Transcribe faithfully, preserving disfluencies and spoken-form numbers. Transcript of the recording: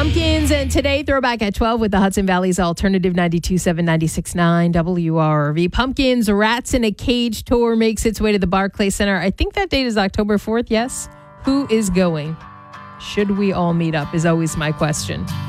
Pumpkins, and today throwback at twelve with the Hudson Valley's Alternative ninety-two point seven, ninety-six point nine W R V. Pumpkins Rats in a Cage tour makes its way to the Barclays Center. I think that date is October fourth, yes? Who is going? Should we all meet up is always my question.